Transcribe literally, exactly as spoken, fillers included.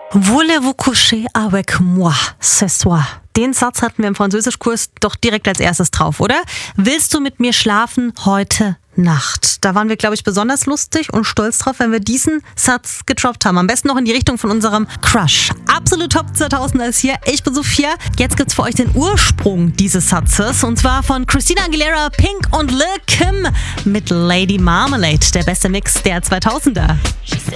Voulez-vous coucher avec moi ce soir? Den Satz hatten wir im Französischkurs doch direkt als erstes drauf, oder? Willst du mit mir schlafen heute Nacht? Da waren wir, glaube ich, besonders lustig und stolz drauf, wenn wir diesen Satz getroppt haben. Am besten noch in die Richtung von unserem Crush. Absolut Top zweitausender ist hier. Ich bin Sophia. Jetzt gibt's für euch den Ursprung dieses Satzes. Und zwar von Christina Aguilera, Pink und Lil Kim mit Lady Marmalade. Der beste Mix der zweitausender. She said